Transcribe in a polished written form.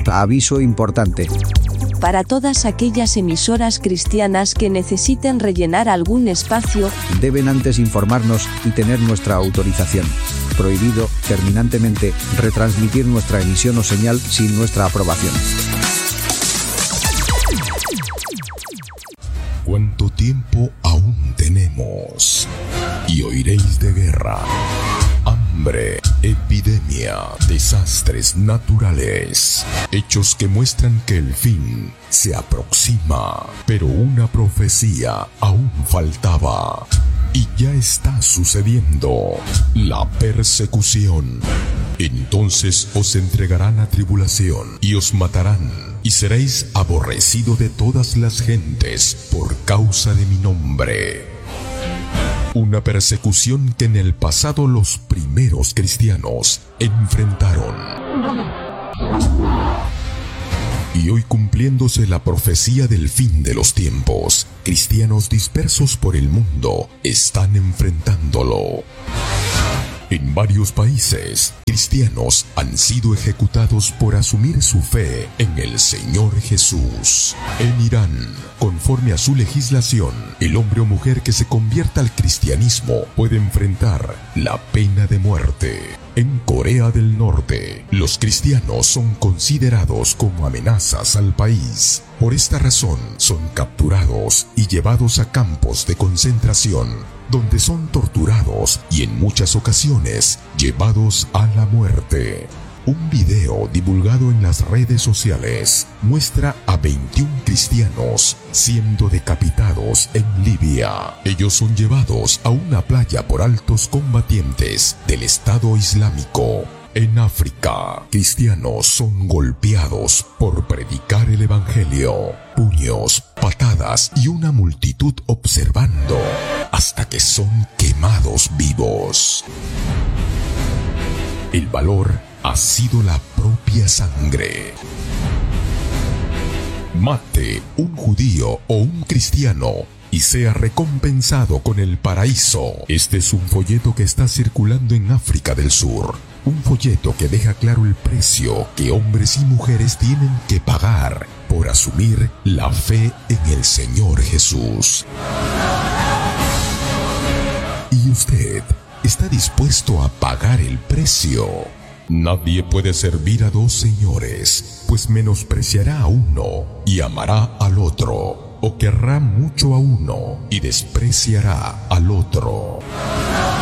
Aviso importante. Para todas aquellas emisoras cristianas que necesiten rellenar algún espacio, deben antes informarnos y tener nuestra autorización. Prohibido, terminantemente, retransmitir nuestra emisión o señal sin nuestra aprobación. ¿Cuánto tiempo aún tenemos? Y oiréis de guerra, hambre, epidemia, desastres naturales, hechos que muestran que el fin se aproxima, pero una profecía aún faltaba. Y ya está sucediendo, la persecución. Entonces os entregarán a tribulación y os matarán, y seréis aborrecido de todas las gentes por causa de mi nombre. Una persecución que en el pasado los primeros cristianos enfrentaron. Y hoy, cumpliéndose la profecía del fin de los tiempos, cristianos dispersos por el mundo están enfrentándolo. En varios países, cristianos han sido ejecutados por asumir su fe en el Señor Jesús. En Irán, conforme a su legislación, el hombre o mujer que se convierta al cristianismo puede enfrentar la pena de muerte. En Corea del Norte, los cristianos son considerados como amenazas al país. Por esta razón, son capturados y llevados a campos de concentración, donde son torturados y en muchas ocasiones llevados a la muerte. Un video divulgado en las redes sociales muestra a 21 cristianos siendo decapitados en Libia. Ellos son llevados a una playa por altos combatientes del Estado Islámico. En África, cristianos son golpeados por predicar el evangelio. Puños, patadas y una multitud observando hasta que son quemados vivos. El valor ha sido la propia sangre. Mate un judío o un cristiano y sea recompensado con el paraíso. Este es un folleto que está circulando en África del Sur. Un folleto que deja claro el precio que hombres y mujeres tienen que pagar por asumir la fe en el Señor Jesús. ¿Y usted está dispuesto a pagar el precio? Nadie puede servir a dos señores, pues menospreciará a uno y amará al otro, o querrá mucho a uno y despreciará al otro.